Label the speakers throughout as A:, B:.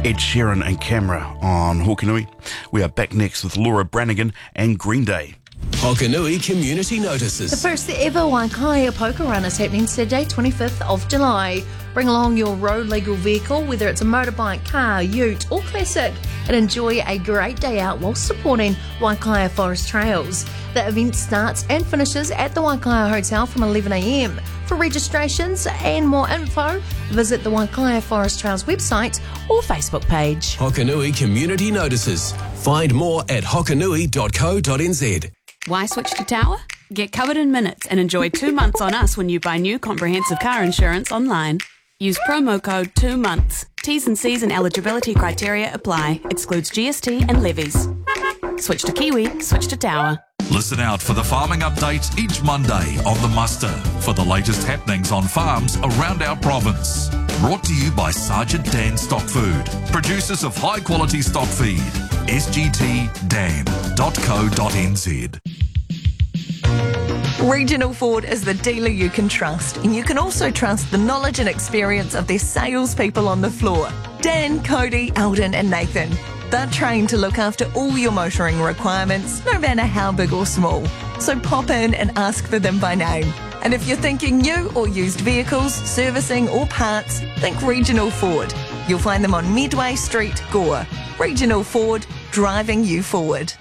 A: Ed Sheeran and Camera on Hokanui. We are back next with Laura Branigan and Green Day.
B: Hokanui Community Notices.
C: The first ever Waikaia Poker Run is happening Saturday, 25th of July. Bring along your road legal vehicle, whether it's a motorbike, car, ute or classic, and enjoy a great day out while supporting Waikaia Forest Trails. The event starts and finishes at the Waikaia Hotel from 11 a.m. For registrations and more info, visit the Waikaia Forest Trails website or Facebook page.
B: Hokanui Community Notices. Find more at hokanui.co.nz.
D: Why switch to Tower? Get covered in minutes and enjoy 2 months on us when you buy new comprehensive car insurance online. Use promo code 2 months. T's and C's and eligibility criteria apply. Excludes GST and levies. Switch to Kiwi, switch to Tower.
E: Listen out for the farming updates each Monday on The Muster for the latest happenings on farms around our province. Brought to you by Sergeant Dan Stock Food, producers of high quality stock feed. sgtdan.co.nz.
F: Regional Ford is the dealer you can trust, and you can also trust the knowledge and experience of their salespeople on the floor. Dan, Cody, Eldon and Nathan. They're trained to look after all your motoring requirements, no matter how big or small. So pop in and ask for them by name. And if you're thinking new or used vehicles, servicing or parts, think Regional Ford. You'll find them on Medway Street, Gore. Regional Ford, driving you forward.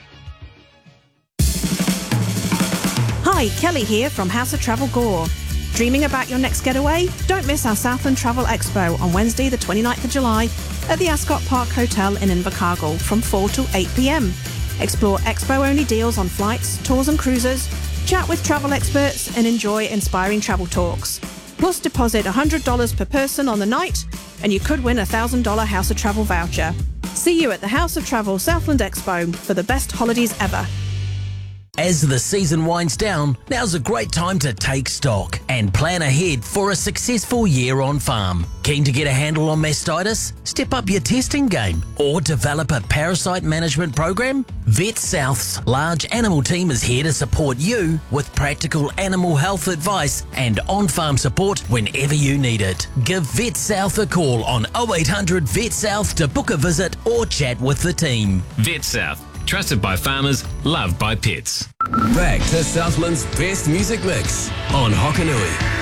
G: Hi, Kelly here from House of Travel Gore. Dreaming about your next getaway? Don't miss our Southland Travel Expo on Wednesday the 29th of July at the Ascot Park Hotel in Invercargill from 4 to 8 p.m. Explore expo-only deals on flights, tours and cruises, chat with travel experts and enjoy inspiring travel talks. Plus deposit $100 per person on the night and you could win a $1,000 House of Travel voucher. See you at the House of Travel Southland Expo for the best holidays ever.
H: As the season winds down, now's a great time to take stock and plan ahead for a successful year on farm. Keen to get a handle on mastitis? Step up your testing game or develop a parasite management program? Vet South's large animal team is here to support you with practical animal health advice and on-farm support whenever you need it. Give Vet South a call on 0800 Vet South to book a visit or chat with the team.
I: Vet South. Trusted by farmers, loved by pets.
B: Back to Southland's best music mix on Hokanui.